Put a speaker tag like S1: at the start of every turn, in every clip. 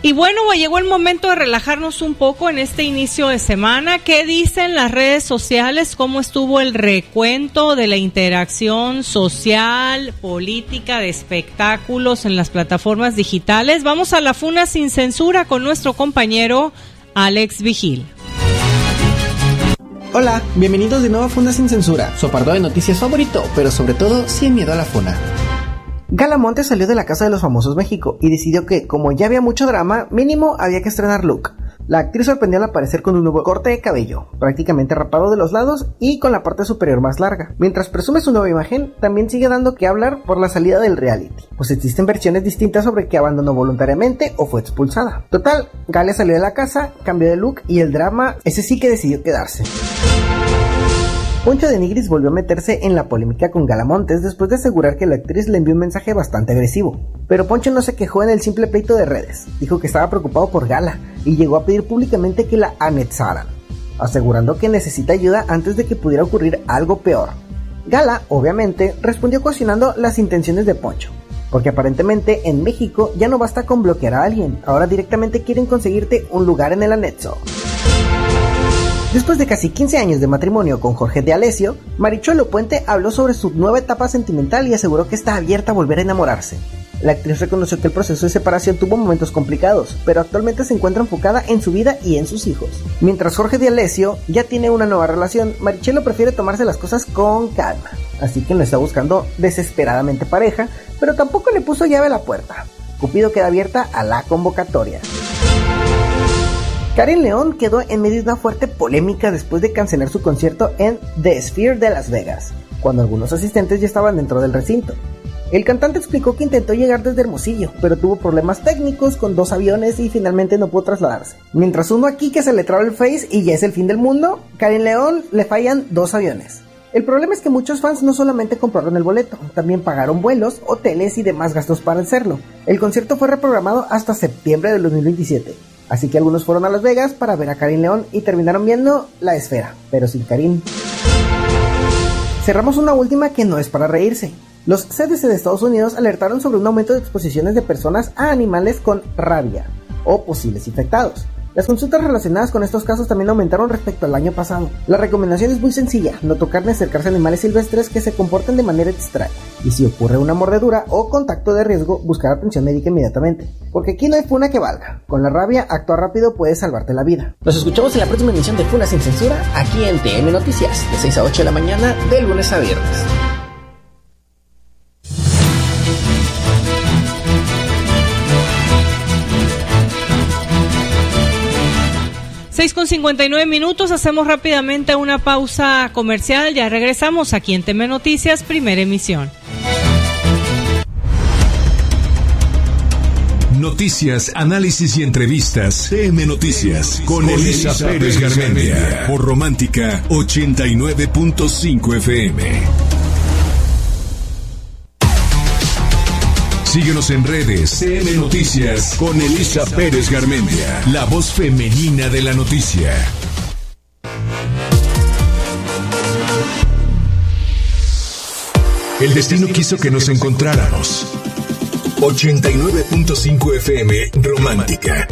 S1: Y bueno, llegó el momento de relajarnos un poco en este inicio de semana. ¿Qué dicen las redes sociales? ¿Cómo estuvo el recuento de la interacción social, política, de espectáculos en las plataformas digitales? Vamos a la Funa Sin Censura con nuestro compañero Alex Vigil.
S2: Hola, bienvenidos de nuevo a Funa Sin Censura, su apartado de noticias favorito, pero sobre todo sin miedo a la funa. Gala Montes salió de la Casa de los Famosos México y decidió que, como ya había mucho drama, mínimo había que estrenar look. La actriz sorprendió al aparecer con un nuevo corte de cabello, prácticamente rapado de los lados y con la parte superior más larga. Mientras presume su nueva imagen, también sigue dando que hablar por la salida del reality, pues existen versiones distintas sobre que abandonó voluntariamente o fue expulsada. Total, Gala salió de la casa, cambió de look y el drama, ese sí que decidió quedarse. Poncho de Nigris volvió a meterse en la polémica con Gala Montes después de asegurar que la actriz le envió un mensaje bastante agresivo. Pero Poncho no se quejó en el simple pleito de redes, dijo que estaba preocupado por Gala y llegó a pedir públicamente que la anexaran, asegurando que necesita ayuda antes de que pudiera ocurrir algo peor. Gala, obviamente, respondió cuestionando las intenciones de Poncho, porque aparentemente en México ya no basta con bloquear a alguien, ahora directamente quieren conseguirte un lugar en el anexo. Después de casi 15 años de matrimonio con Jorge D'Alessio, Marichuelo Puente habló sobre su nueva etapa sentimental y aseguró que está abierta a volver a enamorarse. La actriz reconoció que el proceso de separación tuvo momentos complicados, pero actualmente se encuentra enfocada en su vida y en sus hijos. Mientras Jorge D'Alessio ya tiene una nueva relación, Marichuelo prefiere tomarse las cosas con calma, así que no está buscando desesperadamente pareja, pero tampoco le puso llave a la puerta. Cupido queda abierta a la convocatoria. Karin León quedó en medio de una fuerte polémica después de cancelar su concierto en The Sphere de Las Vegas, cuando algunos asistentes ya estaban dentro del recinto. El cantante explicó que intentó llegar desde Hermosillo, pero tuvo problemas técnicos con 2 aviones y finalmente no pudo trasladarse. Mientras uno aquí que se le traba el Face y ya es el fin del mundo, Karin León le fallan 2 aviones. El problema es que muchos fans no solamente compraron el boleto, también pagaron vuelos, hoteles y demás gastos para hacerlo. El concierto fue reprogramado hasta septiembre del 2027. Así que algunos fueron a Las Vegas para ver a Karin León y terminaron viendo La Esfera, pero sin Karin. Cerramos una última que no es para reírse. Los CDC de Estados Unidos alertaron sobre un aumento de exposiciones de personas a animales con rabia o posibles infectados. Las consultas relacionadas con estos casos también aumentaron respecto al año pasado. La recomendación es muy sencilla: no tocar ni acercarse a animales silvestres que se comporten de manera extraña. Y si ocurre una mordedura o contacto de riesgo, buscar atención médica inmediatamente. Porque aquí no hay funa que valga. Con la rabia, actuar rápido puede salvarte la vida. Nos escuchamos en la próxima emisión de Funa Sin Censura, aquí en TM Noticias, de 6 a 8 de la mañana, de lunes a viernes.
S1: 6:59, hacemos rápidamente una pausa comercial, ya regresamos aquí en TM Noticias, primera emisión.
S3: Noticias, análisis y entrevistas. TM Noticias con Elisa Pérez Garmendia por Romántica 89.5 FM. Síguenos en redes. TM Noticias con Elisa Pérez Garmendia, la voz femenina de la noticia. El destino quiso que nos encontráramos. 89.5 FM Romántica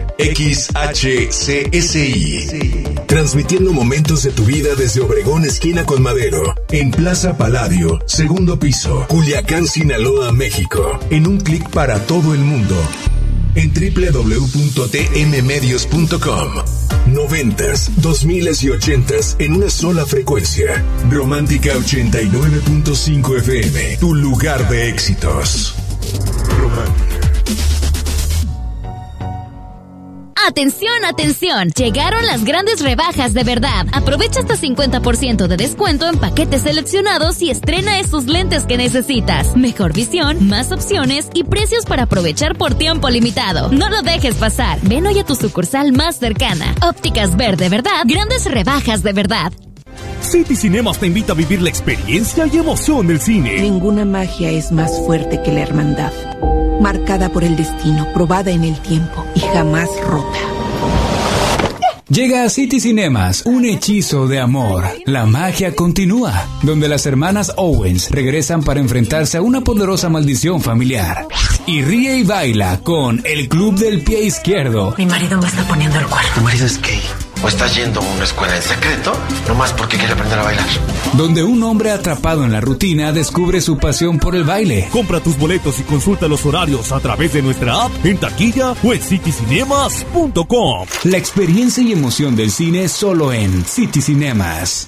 S3: XHCSI, transmitiendo momentos de tu vida desde Obregón esquina con Madero, en Plaza Palladio, segundo piso, Culiacán, Sinaloa, México, en un clic para todo el mundo, en www.tmmedios.com. 90s, 2000s y 80s en una sola frecuencia. Romántica 89.5 FM, tu lugar de éxitos.
S4: ¡Atención, atención! Llegaron las grandes rebajas de verdad. Aprovecha hasta 50% de descuento en paquetes seleccionados y estrena esos lentes que necesitas. Mejor visión, más opciones y precios para aprovechar por tiempo limitado. No lo dejes pasar. Ven hoy a tu sucursal más cercana. Ópticas Ver de verdad. Grandes rebajas de verdad.
S5: City Cinemas te invita a vivir la experiencia y emoción del cine.
S6: Ninguna magia es más fuerte que la hermandad, marcada por el destino, probada en el tiempo y jamás rota.
S7: Llega a City Cinemas, un hechizo de amor. La magia continúa, donde las hermanas Owens regresan para enfrentarse a una poderosa maldición familiar. Y ríe y baila con El Club del Pie Izquierdo.
S8: Mi marido me está poniendo el cuerno.
S9: ¿Tu marido es gay? ¿O estás yendo a una escuela en secreto? Nomás porque quiere aprender a bailar.
S7: Donde un hombre atrapado en la rutina descubre su pasión por el baile.
S5: Compra tus boletos y consulta los horarios a través de nuestra app, en taquilla o en citycinemas.com.
S7: La experiencia y emoción del cine solo en City Cinemas.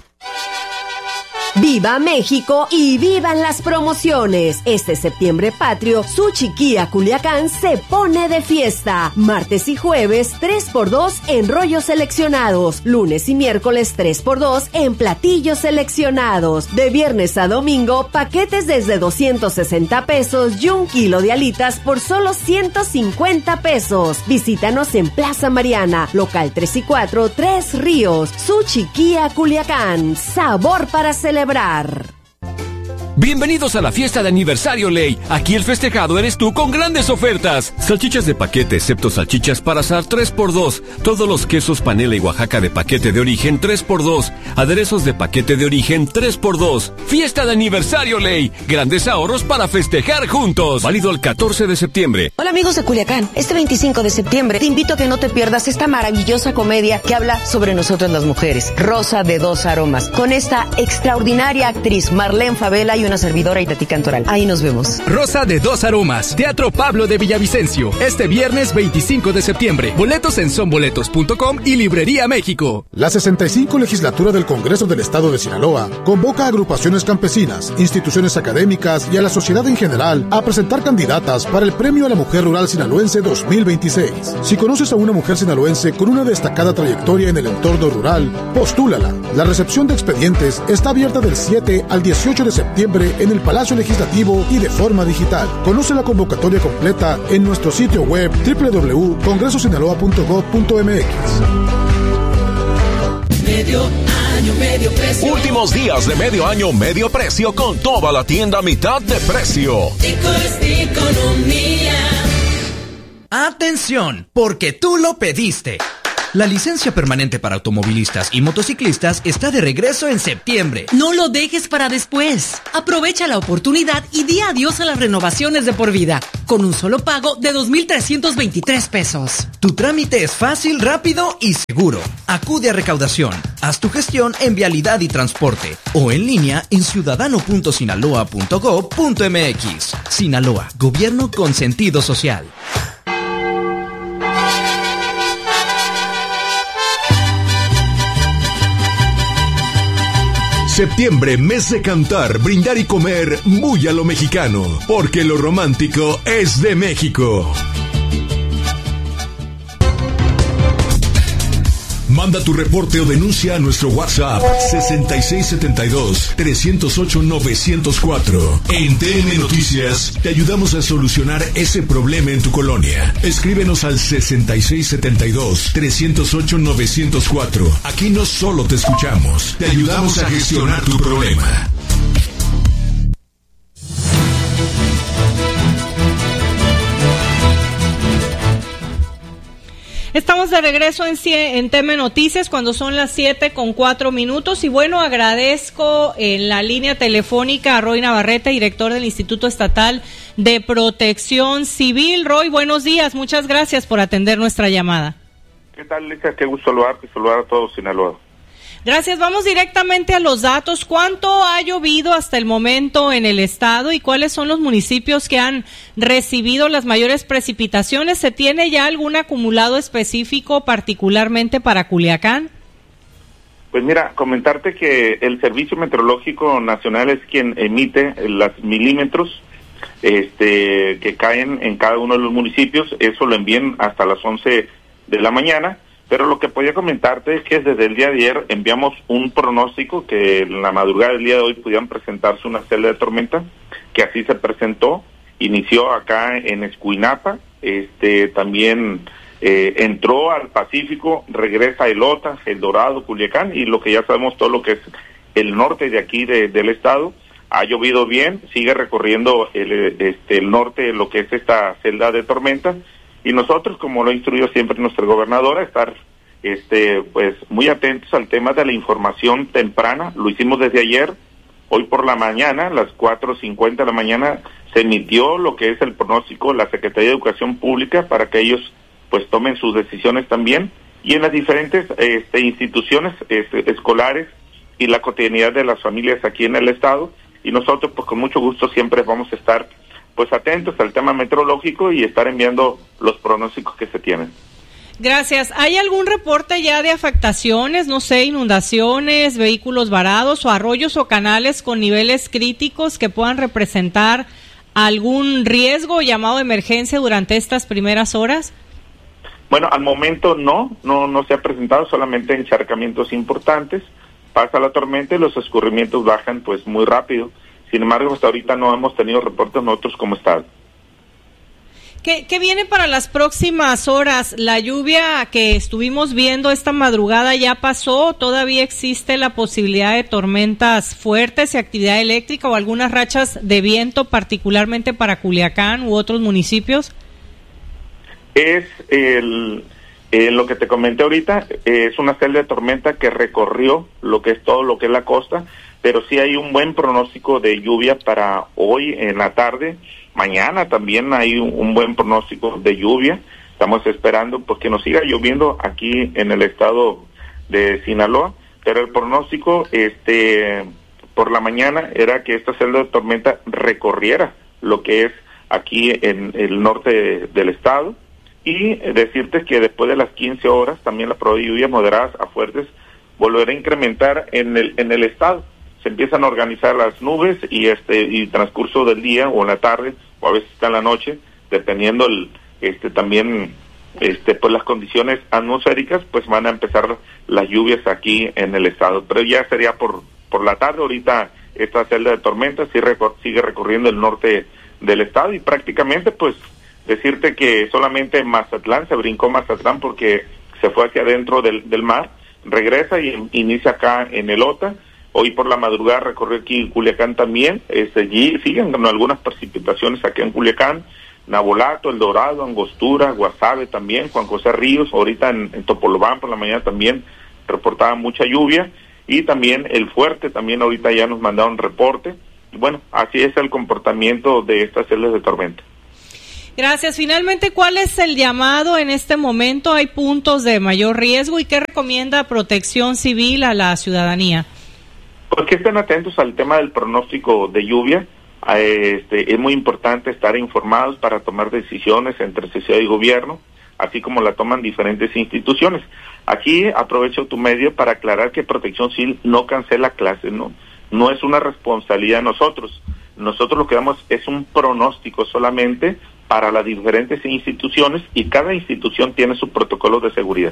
S10: ¡Viva México y vivan las promociones! Este septiembre patrio, Suchiquía Culiacán se pone de fiesta. Martes y jueves, 3x2 en rollos seleccionados. Lunes y miércoles, 3x2 en platillos seleccionados. De viernes a domingo, paquetes desde 260 pesos y 1 kilo de alitas por solo 150 pesos. Visítanos en Plaza Mariana, local 3 y 4, 3 Ríos. Suchiquía Culiacán, sabor para celebrar.
S11: Bienvenidos a la fiesta de aniversario Ley. Aquí el festejado eres tú con grandes ofertas. Salchichas de paquete, excepto salchichas para asar 3x2. Todos los quesos panela y Oaxaca de paquete de origen 3x2. Aderezos de paquete de origen 3x2. Fiesta de aniversario Ley. Grandes ahorros para festejar juntos. Válido el 14 de septiembre.
S12: Hola amigos de Culiacán. Este 25 de septiembre te invito a que no te pierdas esta maravillosa comedia que habla sobre nosotras las mujeres. Rosa de dos aromas. Con esta extraordinaria actriz Marlene Favela y una servidora Itatí Cantoral. Ahí nos vemos.
S13: Rosa de dos aromas. Teatro Pablo de Villavicencio. Este viernes 25 de septiembre. Boletos en sonboletos.com y Librería México.
S14: La 65 Legislatura del Congreso del Estado de Sinaloa convoca a agrupaciones campesinas, instituciones académicas y a la sociedad en general a presentar candidatas para el Premio a la Mujer Rural Sinaloense 2026. Si conoces a una mujer sinaloense con una destacada trayectoria en el entorno rural, postúlala. La recepción de expedientes está abierta del 7 al 18 de septiembre en el Palacio Legislativo y de forma digital. Conoce la convocatoria completa en nuestro sitio web www.congresosinaloa.gov.mx.
S15: Medio año, medio precio.
S16: Últimos días de medio año, medio precio con toda la tienda a mitad de precio.
S15: Economía.
S17: Atención, porque tú lo pediste. La licencia permanente para automovilistas y motociclistas está de regreso en septiembre.
S18: No lo dejes para después. Aprovecha la oportunidad y di adiós a las renovaciones de por vida, con un solo pago de 2,323 pesos.
S17: Tu trámite es fácil, rápido y seguro. Acude a recaudación. Haz tu gestión en Vialidad y Transporte o en línea en ciudadano.sinaloa.gov.mx. Sinaloa, gobierno con sentido social.
S3: Septiembre, mes de cantar, brindar y comer muy a lo mexicano, porque lo romántico es de México. Manda tu reporte o denuncia a nuestro WhatsApp 6672-308-904. En TN Noticias te ayudamos a solucionar ese problema en tu colonia. Escríbenos al 6672-308-904. Aquí no solo te escuchamos, te ayudamos a gestionar tu problema.
S1: Estamos de regreso en TN Noticias cuando son las 7:04 y bueno, agradezco en la línea telefónica a Roy Navarrete, director del Instituto Estatal de Protección Civil. Roy, buenos días, muchas gracias por atender nuestra llamada.
S19: ¿Qué tal, Lisa? Qué gusto saludarte y saludar a todos Sinaloa.
S1: Gracias, vamos directamente a los datos. ¿Cuánto ha llovido hasta el momento en el estado y cuáles son los municipios que han recibido las mayores precipitaciones? ¿Se tiene ya algún acumulado específico particularmente para Culiacán?
S19: Pues mira, comentarte que el Servicio Meteorológico Nacional es quien emite los milímetros que caen en cada uno de los municipios. Eso lo envían hasta las 11 de la mañana. Pero lo que podía comentarte es que desde el día de ayer enviamos un pronóstico que en la madrugada del día de hoy pudieran presentarse una celda de tormenta, que así se presentó, inició acá en Escuinapa, también entró al Pacífico, regresa a Elota, El Dorado, Culiacán, y lo que ya sabemos todo lo que es el norte de aquí del estado. Ha llovido bien, sigue recorriendo el norte lo que es esta celda de tormenta. Y nosotros, como lo ha instruido siempre nuestra gobernadora, estar pues muy atentos al tema de la información temprana. Lo hicimos desde ayer. Hoy por la mañana, a las 4:50 de la mañana, se emitió lo que es el pronóstico de la Secretaría de Educación Pública para que ellos pues tomen sus decisiones también, y en las diferentes instituciones escolares y la cotidianidad de las familias aquí en el estado, y nosotros pues con mucho gusto siempre vamos a estar pues atentos al tema meteorológico y estar enviando los pronósticos que se tienen.
S1: Gracias. ¿Hay algún reporte ya de afectaciones, no sé, inundaciones, vehículos varados o arroyos o canales con niveles críticos que puedan representar algún riesgo o llamado de emergencia durante estas primeras horas?
S19: Bueno, al momento no se ha presentado, solamente encharcamientos importantes. Pasa la tormenta y los escurrimientos bajan pues muy rápido. Sin embargo, hasta ahorita no hemos tenido reportes nosotros como estado.
S1: ¿Qué viene para las próximas horas? La lluvia que estuvimos viendo esta madrugada ya pasó. ¿Todavía existe la posibilidad de tormentas fuertes y actividad eléctrica o algunas rachas de viento, particularmente para Culiacán u otros municipios?
S19: Es lo que te comenté ahorita, es una celda de tormenta que recorrió lo que es todo lo que es la costa, pero sí hay un buen pronóstico de lluvia para hoy en la tarde. Mañana también hay un buen pronóstico de lluvia. Estamos esperando pues que nos siga lloviendo aquí en el estado de Sinaloa, pero el pronóstico por la mañana era que esta celda de tormenta recorriera lo que es aquí en el norte del estado, y decirte que después de las 15 horas también la probabilidad de lluvias moderadas a fuertes volverá a incrementar en el estado. Se empiezan a organizar las nubes y transcurso del día o en la tarde o a veces está en la noche, dependiendo también pues las condiciones atmosféricas, pues van a empezar las lluvias aquí en el estado, pero ya sería por la tarde. Ahorita esta celda de tormenta sigue recorriendo el norte del estado, y prácticamente pues decirte que solamente Mazatlán, se brincó Mazatlán porque se fue hacia adentro del mar, regresa y inicia acá en Elota. Hoy por la madrugada recorrió aquí Culiacán también, siguen algunas precipitaciones aquí en Culiacán, Navolato, El Dorado, Angostura, Guasave también, Juan José Ríos, ahorita en Topolobán por la mañana también reportaba mucha lluvia, y también El Fuerte, también ahorita ya nos mandaron reporte. Y bueno, así es el comportamiento de estas celdas de tormenta.
S1: Gracias. Finalmente, ¿cuál es el llamado en este momento? ¿Hay puntos de mayor riesgo y qué recomienda Protección Civil a la ciudadanía?
S19: Pues que estén atentos al tema del pronóstico de lluvia. Es muy importante estar informados para tomar decisiones entre sociedad y gobierno, así como la toman diferentes instituciones. Aquí aprovecho tu medio para aclarar que Protección Civil no cancela clases, no es una responsabilidad de nosotros. Nosotros lo que damos es un pronóstico solamente para las diferentes instituciones, y cada institución tiene su protocolo de seguridad.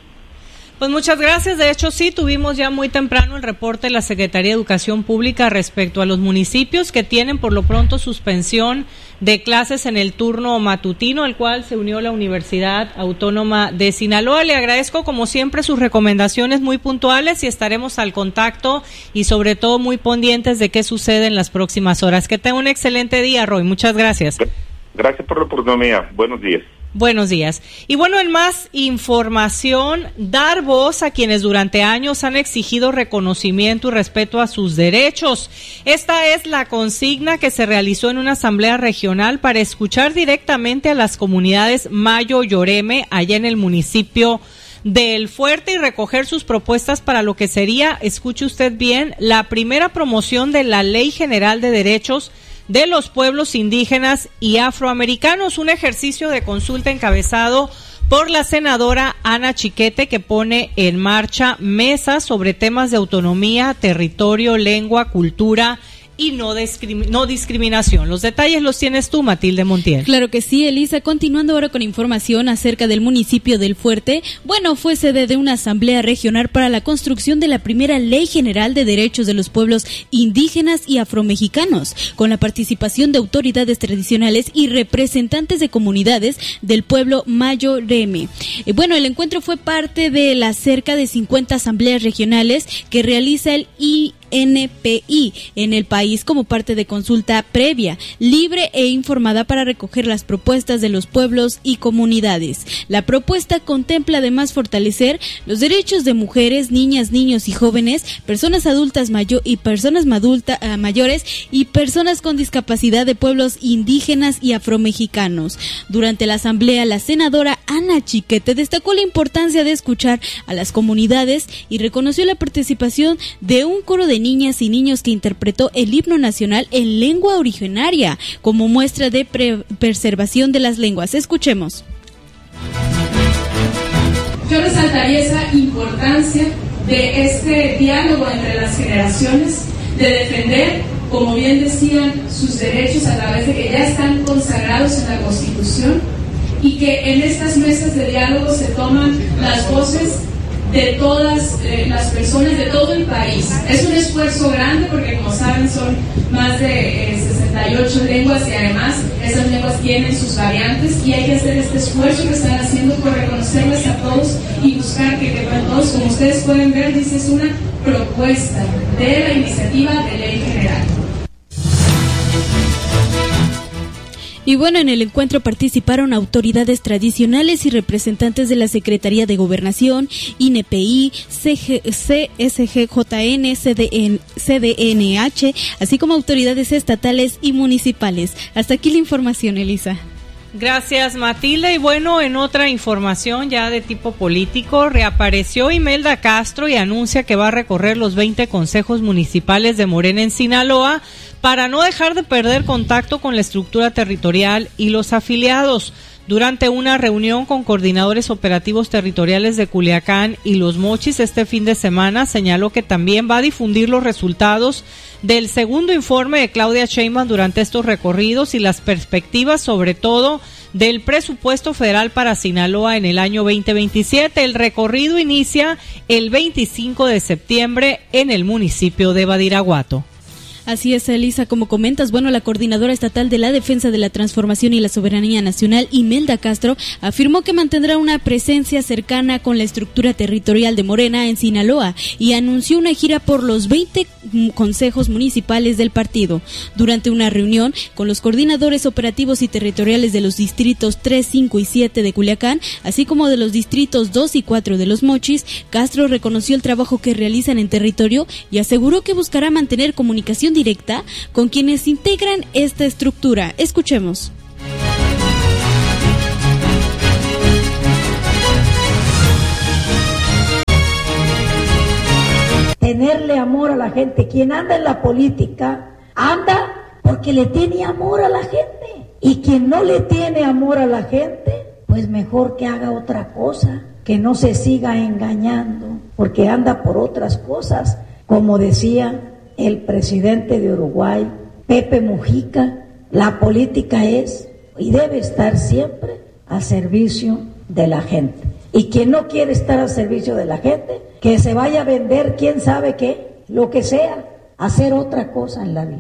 S1: Pues muchas gracias. De hecho, sí, tuvimos ya muy temprano el reporte de la Secretaría de Educación Pública respecto a los municipios que tienen por lo pronto suspensión de clases en el turno matutino, al cual se unió la Universidad Autónoma de Sinaloa. Le agradezco como siempre sus recomendaciones muy puntuales y estaremos al contacto y sobre todo muy pendientes de qué sucede en las próximas horas. Que tenga un excelente día, Roy. Muchas gracias.
S19: Gracias por la oportunidad. Buenos días.
S1: Buenos días. Y bueno, en más información, dar voz a quienes durante años han exigido reconocimiento y respeto a sus derechos. Esta es la consigna que se realizó en una asamblea regional para escuchar directamente a las comunidades Mayo Yoreme, allá en el municipio del Fuerte, y recoger sus propuestas para lo que sería, escuche usted bien, la primera promoción de la Ley General de Derechos de los Pueblos Indígenas y Afroamericanos, un ejercicio de consulta encabezado por la senadora Ana Chiquete, que pone en marcha mesas sobre temas de autonomía, territorio, lengua, cultura y no discriminación. Los detalles los tienes tú, Matilde Montiel.
S8: Claro que sí, Elisa. Continuando ahora con información acerca del municipio del Fuerte. Bueno, fue sede de una asamblea regional para la construcción de la primera Ley General de Derechos de los Pueblos Indígenas y Afromexicanos, con la participación de autoridades tradicionales y representantes de comunidades del pueblo Mayo Yoreme. Bueno, el encuentro fue parte de las cerca de 50 asambleas regionales que realiza el NPI en el país como parte de consulta previa, libre e informada para recoger las propuestas de los pueblos y comunidades. La propuesta contempla además fortalecer los derechos de mujeres, niñas, niños y jóvenes, personas adultas mayores y personas con discapacidad de pueblos indígenas y afromexicanos. Durante la asamblea, la senadora Ana Chiquete destacó la importancia de escuchar a las comunidades y reconoció la participación de un coro de niñas y niños que interpretó el himno nacional en lengua originaria como muestra de preservación de las lenguas. Escuchemos.
S20: Yo resaltaría esa importancia de este diálogo entre las generaciones, de defender, como bien decían, sus derechos a través de que ya están consagrados en la Constitución, y que en estas mesas de diálogo se toman las voces de todas las personas de todo el país. Es un esfuerzo grande porque, como saben, son más de 68 lenguas y además esas lenguas tienen sus variantes, y hay que hacer este esfuerzo que están haciendo por reconocerles a todos y buscar que quepan todos. Como ustedes pueden ver, dice, es una propuesta de la iniciativa de ley general.
S8: Y bueno, en el encuentro participaron autoridades tradicionales y representantes de la Secretaría de Gobernación, INPI, CSGJN, CDNH, así como autoridades estatales y municipales. Hasta aquí la información, Elisa.
S1: Gracias, Matilde. Y bueno, en otra información ya de tipo político, reapareció Imelda Castro y anuncia que va a recorrer los 20 consejos municipales de Morena en Sinaloa para no dejar de perder contacto con la estructura territorial y los afiliados. Durante una reunión con coordinadores operativos territoriales de Culiacán y Los Mochis este fin de semana, señaló que también va a difundir los resultados del segundo informe de Claudia Sheinbaum durante estos recorridos y las perspectivas, sobre todo, del presupuesto federal para Sinaloa en el año 2027. El recorrido inicia el 25 de septiembre en el municipio de Badiraguato.
S8: Así es, Elisa, como comentas, bueno, la coordinadora estatal de la Defensa de la Transformación y la Soberanía Nacional, Imelda Castro, afirmó que mantendrá una presencia cercana con la estructura territorial de Morena en Sinaloa y anunció una gira por los 20 consejos municipales del partido. Durante una reunión con los coordinadores operativos y territoriales de los distritos 3, 5 y 7 de Culiacán, así como de los distritos 2 y 4 de Los Mochis, Castro reconoció el trabajo que realizan en territorio y aseguró que buscará mantener comunicación directa con quienes integran esta estructura. Escuchemos.
S21: Tenerle amor a la gente. Quien anda en la política anda porque le tiene amor a la gente, y quien no le tiene amor a la gente, pues mejor que haga otra cosa, que no se siga engañando porque anda por otras cosas, como decía el presidente de Uruguay, Pepe Mujica. La política es y debe estar siempre al servicio de la gente. Y quien no quiere estar al servicio de la gente, que se vaya a vender quién sabe qué, lo que sea, hacer otra cosa en la vida.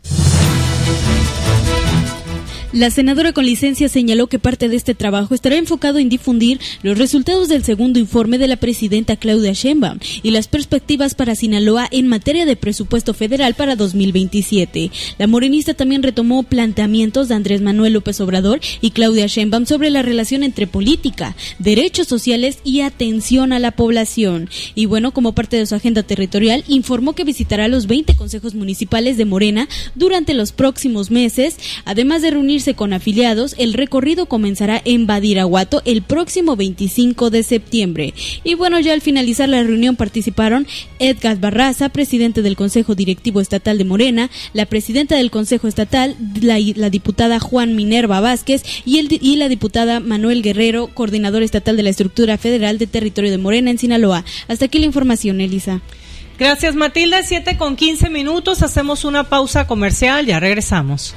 S8: La senadora con licencia señaló que parte de este trabajo estará enfocado en difundir los resultados del segundo informe de la presidenta Claudia Sheinbaum y las perspectivas para Sinaloa en materia de presupuesto federal para 2027. La morenista también retomó planteamientos de Andrés Manuel López Obrador y Claudia Sheinbaum sobre la relación entre política, derechos sociales y atención a la población. Y bueno, como parte de su agenda territorial, informó que visitará los 20 consejos municipales de Morena durante los próximos meses, además de reunirse con afiliados. El recorrido comenzará en Badiraguato el próximo 25 de septiembre. Y bueno, ya al finalizar la reunión participaron Edgar Barraza, presidente del Consejo Directivo Estatal de Morena, la presidenta del Consejo Estatal, la diputada Juan Minerva Vázquez y la diputada Manuel Guerrero, coordinador estatal de la estructura federal de territorio de Morena en Sinaloa. Hasta aquí la información, Elisa.
S1: Gracias, Matilda. 7:15, hacemos una pausa comercial, ya regresamos.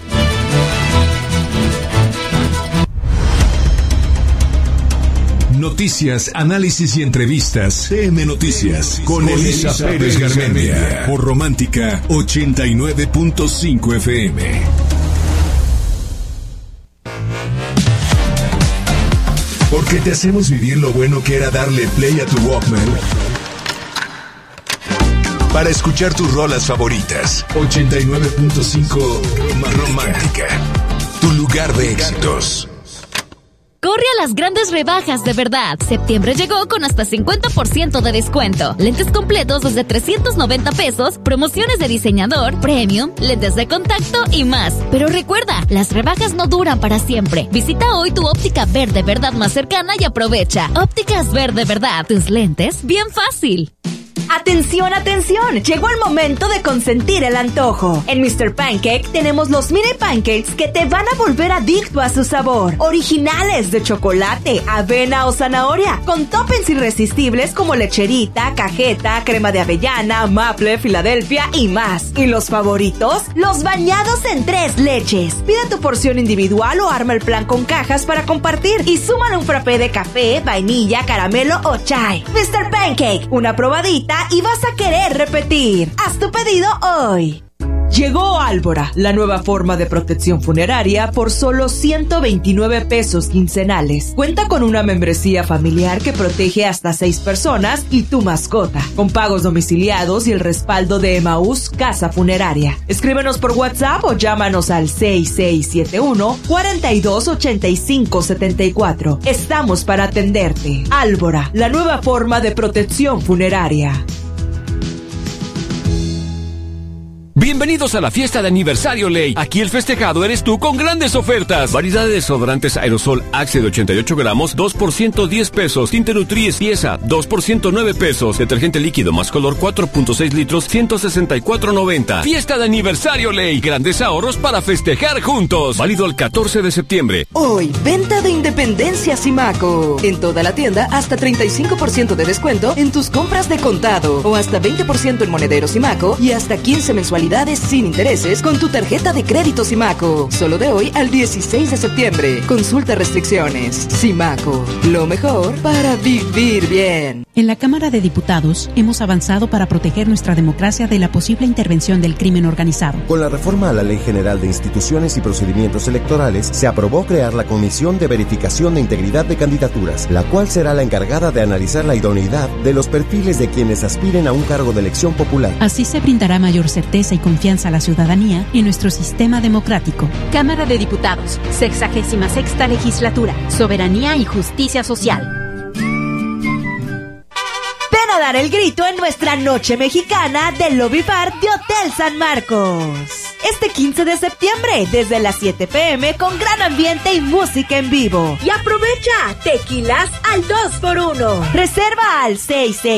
S3: Noticias, análisis y entrevistas. TM Noticias con Elisa Pérez Garmendia por Romántica 89.5 FM. Porque te hacemos vivir lo bueno que era darle play a tu Walkman para escuchar tus rolas favoritas. 89.5 Romántica, tu lugar de éxitos.
S4: Corre a las grandes rebajas de verdad. Septiembre llegó con hasta 50% de descuento. Lentes completos desde 390 pesos, promociones de diseñador, premium, lentes de contacto y más. Pero recuerda, las rebajas no duran para siempre. Visita hoy tu óptica Verde Verdad más cercana y aprovecha. Ópticas Verde Verdad, tus lentes bien fácil.
S2: ¡Atención, atención! Llegó el momento de consentir el antojo. En Mr. Pancake tenemos los mini pancakes que te van a volver adicto a su sabor. Originales de chocolate, avena o zanahoria, con toppings irresistibles como lecherita, cajeta, crema de avellana, maple, Filadelfia y más. ¿Y los favoritos? Los bañados en 3 leches. Pide tu porción individual o arma el plan con cajas para compartir. Y súmale un frappé de café, vainilla, caramelo o chai. Mr. Pancake, una probadita y vas a querer repetir. Haz tu pedido hoy. Llegó Álvora, la nueva forma de protección funeraria por solo 129 pesos quincenales. Cuenta con una membresía familiar que protege hasta 6 personas y tu mascota, con pagos domiciliados y el respaldo de Emaús Casa Funeraria. Escríbenos por WhatsApp o llámanos al 6671-428574. Estamos para atenderte. Álvora, la nueva forma de protección funeraria.
S11: Bienvenidos a la fiesta de aniversario Ley. Aquí el festejado eres tú con grandes ofertas. Variedad de desodorantes aerosol Axe de 88 gramos, 2 por 110 pesos. Tinte Nutries pieza, 2 por 109 pesos. Detergente líquido más color 4.6 litros, 164.90. Fiesta de aniversario Ley. Grandes ahorros para festejar juntos. Válido el 14 de septiembre.
S12: Hoy, venta de Independencia Simaco. En toda la tienda, hasta 35% de descuento en tus compras de contado. O hasta 20% en monedero Simaco y hasta 15 mensualidades sin intereses con tu tarjeta de crédito Simaco. Solo de hoy al 16 de septiembre. Consulta restricciones. Simaco, lo mejor para vivir bien.
S22: En la Cámara de Diputados hemos avanzado para proteger nuestra democracia de la posible intervención del crimen organizado.
S23: Con la reforma a la Ley General de Instituciones y Procedimientos Electorales, se aprobó crear la Comisión de Verificación de Integridad de Candidaturas, la cual será la encargada de analizar la idoneidad de los perfiles de quienes aspiren a un cargo de elección popular.
S22: Así se brindará mayor certeza y confianza a la ciudadanía en nuestro sistema democrático.
S24: Cámara de Diputados, 66ª Legislatura, Soberanía y Justicia Social.
S2: Ven a dar el grito en nuestra noche mexicana del Lobby Bar de Hotel San Marcos. Este 15 de septiembre, desde las 7 p.m. con gran ambiente y música en vivo. Y aprovecha, tequilas al 2x1. Reserva al 66